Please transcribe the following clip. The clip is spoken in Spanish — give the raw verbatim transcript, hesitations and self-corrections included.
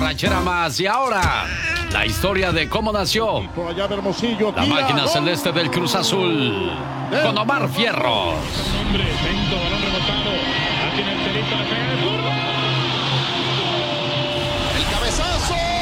borrachera más. Y ahora, la historia de cómo nació Por allá de Hermosillo, la tira, máquina gol. celeste del Cruz Azul, con Omar Fierros. Hombre, centro, balón rebotado. Aquí en el telito, le pega de zurdo. El cabezazo.